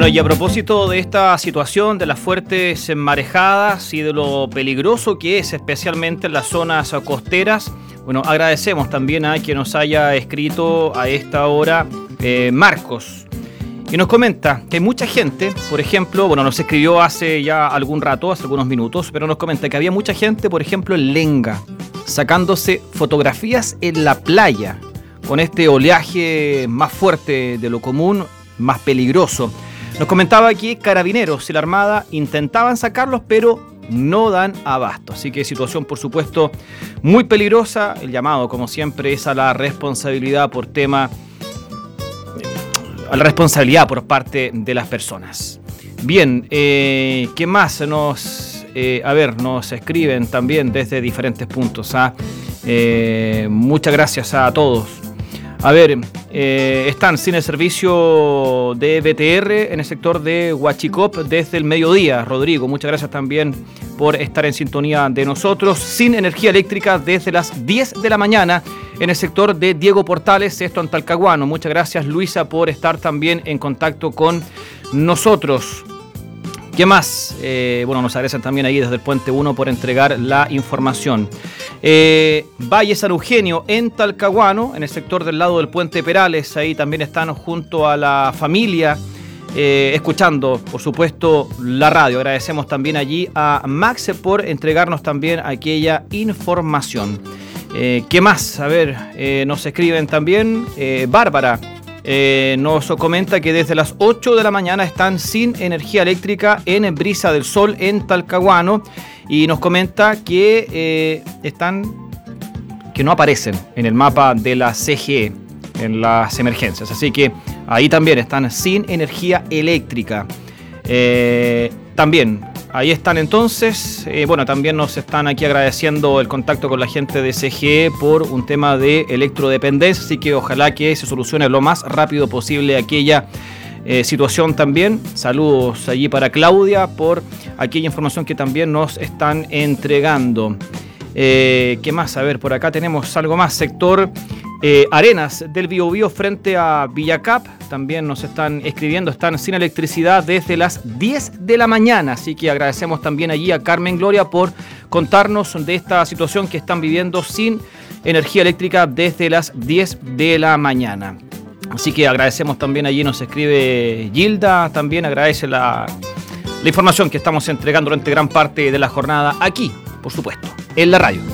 Bueno, y a propósito de esta situación de las fuertes marejadas y de lo peligroso que es, especialmente en las zonas costeras, bueno, agradecemos también a quien nos haya escrito a esta hora, Marcos, y nos comenta que hay mucha gente, por ejemplo, bueno, nos escribió hace ya algún rato, hace algunos minutos, pero nos comenta que había mucha gente, por ejemplo, en Lenga, sacándose fotografías en la playa, con este oleaje más fuerte de lo común, más peligroso. Nos comentaba que Carabineros y la Armada intentaban sacarlos, pero no dan abasto. Así que situación, por supuesto, muy peligrosa. El llamado, como siempre, es a la responsabilidad a la responsabilidad por parte de las personas. Bien, ¿qué más nos escriben también desde diferentes puntos? Muchas gracias a todos. A ver, están sin el servicio de BTR en el sector de Huachicop desde el mediodía. Rodrigo, muchas gracias también por estar en sintonía de nosotros. Sin energía eléctrica desde las 10 de la mañana en el sector de Diego Portales, esto en Talcahuano. Muchas gracias, Luisa, por estar también en contacto con nosotros. ¿Qué más? Nos agradecen también ahí desde el Puente 1 por entregar la información. Valle San Eugenio en Talcahuano, en el sector del lado del Puente Perales, ahí también están junto a la familia escuchando, por supuesto, la radio. Agradecemos también allí a Max por entregarnos también aquella información. ¿Qué más? A ver, nos escriben también Bárbara. Nos comenta que desde las 8 de la mañana están sin energía eléctrica en Brisa del Sol en Talcahuano y nos comenta que no aparecen en el mapa de la CGE en las emergencias, así que ahí también están sin energía eléctrica. También ahí están entonces, también nos están aquí agradeciendo el contacto con la gente de CGE por un tema de electrodependencia, así que ojalá que se solucione lo más rápido posible aquella situación también. Saludos allí para Claudia por aquella información que también nos están entregando. ¿Qué más? A ver, por acá tenemos algo más. Sector Arenas del Biobío frente a Villacap, también nos están escribiendo, están sin electricidad desde las 10 de la mañana, así que agradecemos también allí a Carmen Gloria por contarnos de esta situación que están viviendo sin energía eléctrica desde las 10 de la mañana. Así que agradecemos también allí, nos escribe Gilda, también agradece la información que estamos entregando durante gran parte de la jornada aquí, por supuesto, en la radio.